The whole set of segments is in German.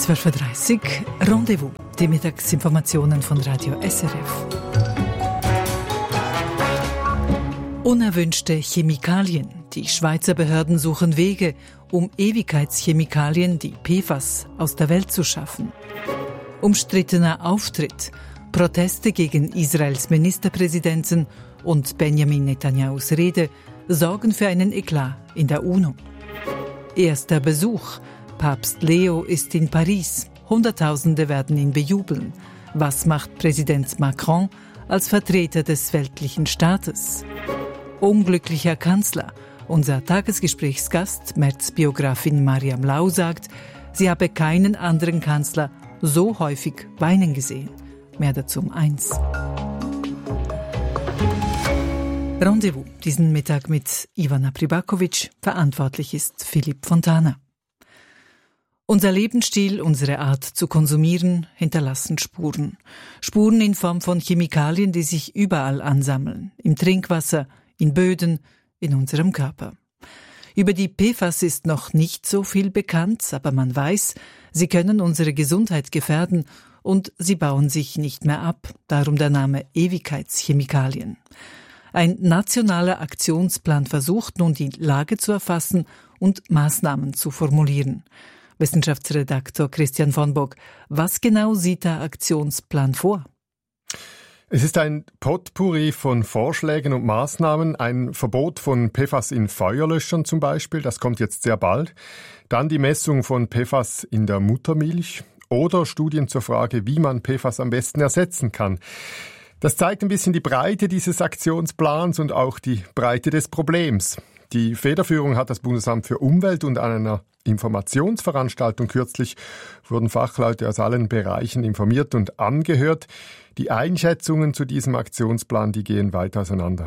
12.30 Uhr, Rendezvous, die Mittagsinformationen von Radio SRF. Unerwünschte Chemikalien. Die Schweizer Behörden suchen Wege, um Ewigkeitschemikalien, die PFAS, aus der Welt zu schaffen. Umstrittener Auftritt, Proteste gegen Israels Ministerpräsidenten und Benjamin Netanyahus Rede sorgen für einen Eklat in der UNO. Erster Besuch. Papst Leo ist in Paris. Hunderttausende werden ihn bejubeln. Was macht Präsident Macron als Vertreter des weltlichen Staates? Unglücklicher Kanzler. Unser Tagesgesprächsgast, März-Biografin Mariam Lau, sagt, sie habe keinen anderen Kanzler so häufig weinen gesehen. Mehr dazu um 1. Rendezvous diesen Mittag mit Ivana Pribakovic. Verantwortlich ist Philipp Fontana. Unser Lebensstil, unsere Art zu konsumieren, hinterlassen Spuren. Spuren in Form von Chemikalien, die sich überall ansammeln. Im Trinkwasser, in Böden, in unserem Körper. Über die PFAS ist noch nicht so viel bekannt, aber man weiß, sie können unsere Gesundheit gefährden und sie bauen sich nicht mehr ab. Darum der Name Ewigkeitschemikalien. Ein nationaler Aktionsplan versucht nun, die Lage zu erfassen und Maßnahmen zu formulieren. Wissenschaftsredaktor Christian von Bock, was genau sieht der Aktionsplan vor? Es ist ein Potpourri von Vorschlägen und Maßnahmen, ein Verbot von PFAS in Feuerlöschern zum Beispiel, das kommt jetzt sehr bald, dann die Messung von PFAS in der Muttermilch oder Studien zur Frage, wie man PFAS am besten ersetzen kann. Das zeigt ein bisschen die Breite dieses Aktionsplans und auch die Breite des Problems. Die Federführung hat das Bundesamt für Umwelt und an einer Informationsveranstaltung kürzlich wurden Fachleute aus allen Bereichen informiert und angehört. Die Einschätzungen zu diesem Aktionsplan, die gehen weit auseinander.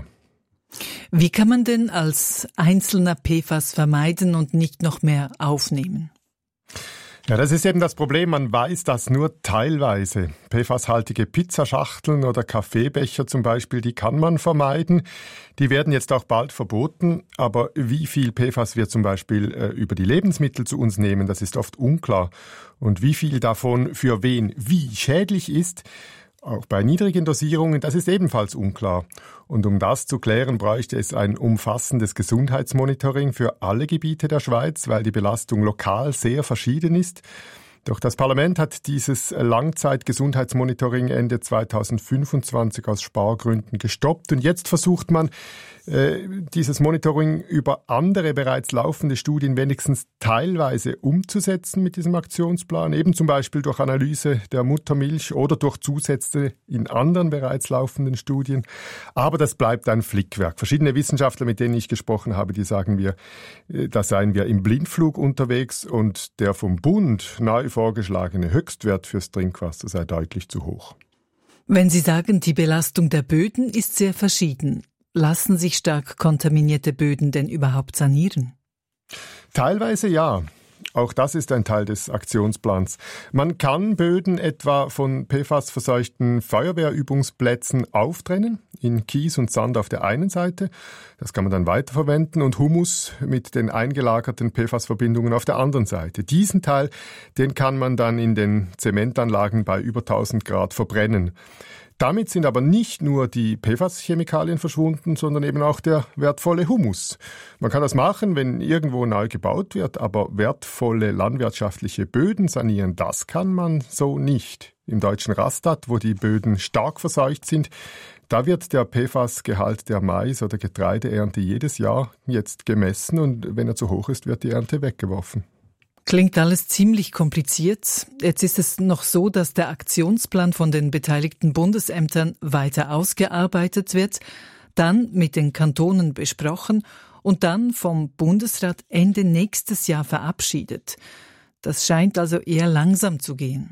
Wie kann man denn als einzelner PFAS vermeiden und nicht noch mehr aufnehmen? Ja, das ist eben das Problem. Man weiß das nur teilweise. PFAS-haltige Pizzaschachteln oder Kaffeebecher zum Beispiel, die kann man vermeiden. Die werden jetzt auch bald verboten. Aber wie viel PFAS wir zum Beispiel über die Lebensmittel zu uns nehmen, das ist oft unklar. Und wie viel davon für wen wie schädlich ist, auch bei niedrigen Dosierungen, das ist ebenfalls unklar. Und um das zu klären, bräuchte es ein umfassendes Gesundheitsmonitoring für alle Gebiete der Schweiz, weil die Belastung lokal sehr verschieden ist. Doch das Parlament hat dieses Langzeitgesundheitsmonitoring Ende 2025 aus Spargründen gestoppt. Und jetzt versucht man, dieses Monitoring über andere bereits laufende Studien wenigstens teilweise umzusetzen mit diesem Aktionsplan, eben zum Beispiel durch Analyse der Muttermilch oder durch Zusätze in anderen bereits laufenden Studien. Aber das bleibt ein Flickwerk. Verschiedene Wissenschaftler, mit denen ich gesprochen habe, die sagen mir, da seien wir im Blindflug unterwegs und der vom Bund neu vorgeschlagene Höchstwert fürs Trinkwasser sei deutlich zu hoch. Wenn Sie sagen, die Belastung der Böden ist sehr verschieden, lassen sich stark kontaminierte Böden denn überhaupt sanieren? Teilweise ja. Auch das ist ein Teil des Aktionsplans. Man kann Böden etwa von PFAS-verseuchten Feuerwehrübungsplätzen auftrennen, in Kies und Sand auf der einen Seite. Das kann man dann weiterverwenden und Humus mit den eingelagerten PFAS-Verbindungen auf der anderen Seite. Diesen Teil, den kann man dann in den Zementanlagen bei über 1000 Grad verbrennen. Damit sind aber nicht nur die PFAS-Chemikalien verschwunden, sondern eben auch der wertvolle Humus. Man kann das machen, wenn irgendwo neu gebaut wird, aber wertvolle landwirtschaftliche Böden sanieren, das kann man so nicht. Im deutschen Rastatt, wo die Böden stark verseucht sind, da wird der PFAS-Gehalt der Mais- oder Getreideernte jedes Jahr jetzt gemessen und wenn er zu hoch ist, wird die Ernte weggeworfen. Klingt alles ziemlich kompliziert. Jetzt ist es noch so, dass der Aktionsplan von den beteiligten Bundesämtern weiter ausgearbeitet wird, dann mit den Kantonen besprochen und dann vom Bundesrat Ende nächstes Jahr verabschiedet. Das scheint also eher langsam zu gehen.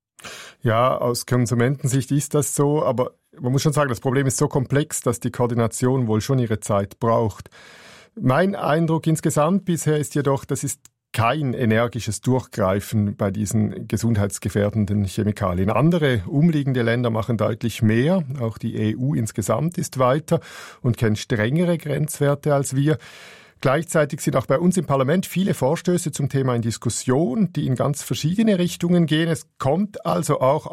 Ja, aus Konsumentensicht ist das so, aber man muss schon sagen, das Problem ist so komplex, dass die Koordination wohl schon ihre Zeit braucht. Mein Eindruck insgesamt bisher ist jedoch, das ist kein energisches Durchgreifen bei diesen gesundheitsgefährdenden Chemikalien. Andere umliegende Länder machen deutlich mehr. Auch die EU insgesamt ist weiter und kennt strengere Grenzwerte als wir. Gleichzeitig sind auch bei uns im Parlament viele Vorstöße zum Thema in Diskussion, die in ganz verschiedene Richtungen gehen. Es kommt also auch